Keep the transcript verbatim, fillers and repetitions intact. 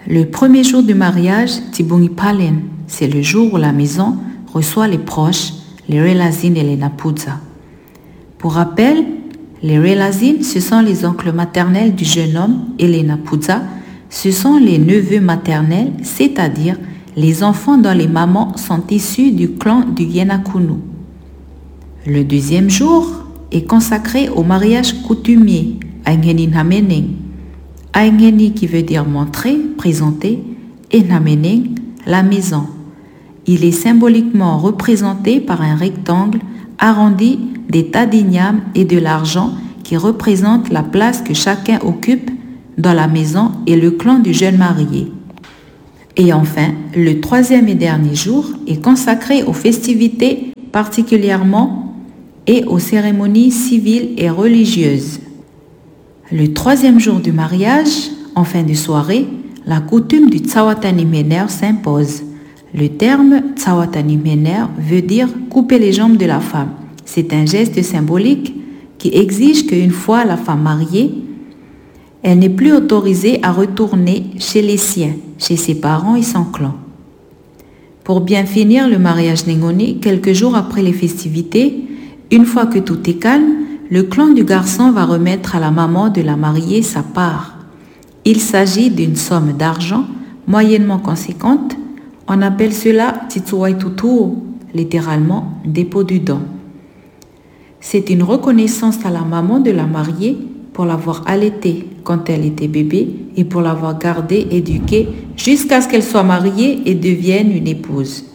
Le premier jour du mariage, Tibungi Palen, c'est le jour où la maison reçoit les proches, les relazines et les napuza. Pour rappel, les relazines, ce sont les oncles maternels du jeune homme et les napuza, ce sont les neveux maternels, c'est-à-dire les enfants dont les mamans sont issus du clan du Yenakunu. Le deuxième jour est consacré au mariage coutumier, Aingeni Nameneng. Aingeni qui veut dire montrer, présenter, et Nameneng, la maison. Il est symboliquement représenté par un rectangle arrondi des tas d'igname et de l'argent qui représentent la place que chacun occupe dans la maison et le clan du jeune marié. Et enfin, le troisième et dernier jour est consacré aux festivités particulièrement et aux cérémonies civiles et religieuses. Le troisième jour du mariage, en fin de soirée, la coutume du Tsawatani Mener s'impose. Le terme Tsawatani Mener veut dire couper les jambes de la femme. C'est un geste symbolique qui exige qu'une fois la femme mariée, elle n'est plus autorisée à retourner chez les siens, chez ses parents et son clan. Pour bien finir le mariage Nengoni, quelques jours après les festivités, une fois que tout est calme, le clan du garçon va remettre à la maman de la mariée sa part. Il s'agit d'une somme d'argent moyennement conséquente. On appelle cela Titsuwai Tutu, littéralement dépôt du don. C'est une reconnaissance à la maman de la mariée pour l'avoir allaitée quand elle était bébé et pour l'avoir gardée, éduquée jusqu'à ce qu'elle soit mariée et devienne une épouse.